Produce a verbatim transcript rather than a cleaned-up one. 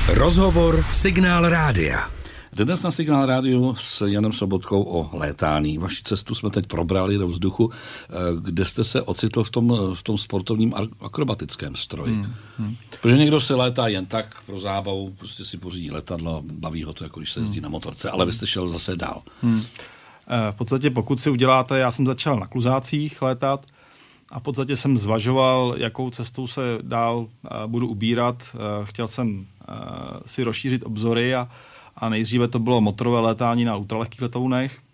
Rozhovor Signál Rádia. Dnes na Signál Rádiu s Janem Sobotkou o létání. Vaši cestu jsme teď probrali do vzduchu, kde jste se ocitl v tom, v tom sportovním akrobatickém stroji. Hmm, hmm. Protože někdo se létá jen tak pro zábavu, prostě si pořídí letadlo, baví ho to, jako když se jezdí hmm. na motorce, ale vy jste šel zase dál. Hmm. V podstatě pokud si uděláte, já jsem začal na kluzácích létat a v podstatě jsem zvažoval, jakou cestou se dál budu ubírat. Chtěl jsem si rozšířit obzory a A nejdříve to bylo motorové létání na ultralehkých letounech.